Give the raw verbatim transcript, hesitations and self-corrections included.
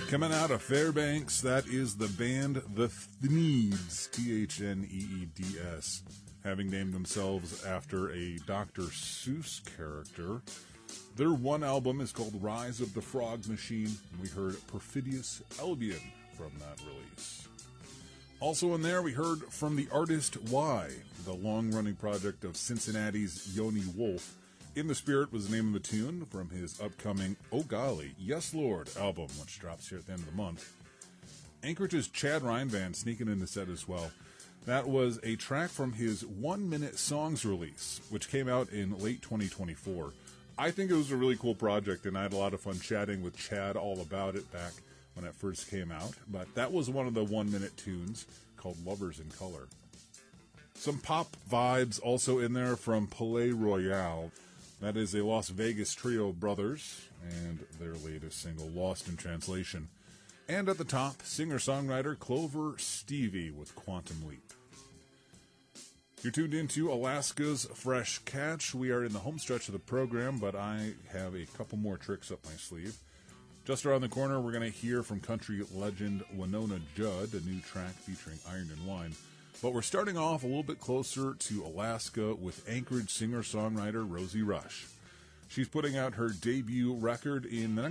Coming out of Fairbanks, that is the band The Thneeds, T H N E E D S, having named themselves after a Doctor Seuss character. Their one album is called Rise of the Frog Machine, and we heard Perfidious Albion from that release. Also in there, we heard from the artist Y, the long-running project of Cincinnati's Yoni Wolf. In the Spirit was the name of the tune from his upcoming Oh Golly, Yes Lord album, which drops here at the end of the month. Anchorage's Chad Ryan Band sneaking in the set as well. That was a track from his One Minute Songs release, which came out in late twenty twenty-four. I think it was a really cool project, and I had a lot of fun chatting with Chad all about it back when it first came out. But that was one of the one-minute tunes called Lovers in Color. Some pop vibes also in there from Palais Royale. That is a Las Vegas trio of brothers, and their latest single, Lost in Translation. And at the top, singer-songwriter Clover Stevie with Quantum Leap. You're tuned into Alaska's Fresh Catch. We are in the home stretch of the program, but I have a couple more tricks up my sleeve. Just around the corner, we're going to hear from country legend Winona Judd, a new track featuring Iron and Wine. But we're starting off a little bit closer to Alaska with Anchorage singer-songwriter Rosie Rush. She's putting out her debut record in the